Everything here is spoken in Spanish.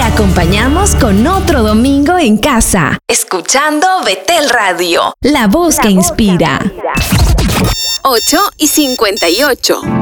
acompañamos con otro domingo en casa, escuchando Betel Radio, la voz que inspira. 8:58.